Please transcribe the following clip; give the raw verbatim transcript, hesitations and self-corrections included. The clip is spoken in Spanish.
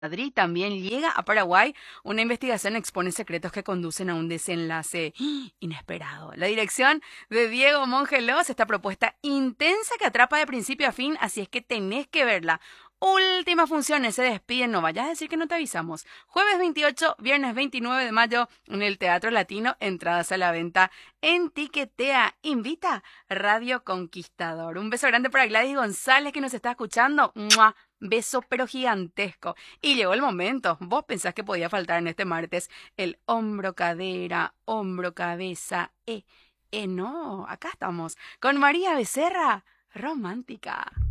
Madrid también llega a Paraguay. Una investigación expone secretos que conducen a un desenlace inesperado. La dirección de Diego Mongelos, esta propuesta intensa que atrapa de principio a fin, así es que tenés que verla. Últimas funciones, se despiden, no vayas a decir que no te avisamos. Jueves veintiocho, viernes veintinueve de mayo en el Teatro Latino, entradas a la venta en Tiquetea. Invita Radio Conquistador. Un beso grande para Gladys González que nos está escuchando. ¡Mua! Beso pero gigantesco. Y llegó el momento. Vos pensás que podía faltar en este martes el hombro, cadera, hombro, cabeza. Eh, eh, no, acá estamos con María Becerra, romántica.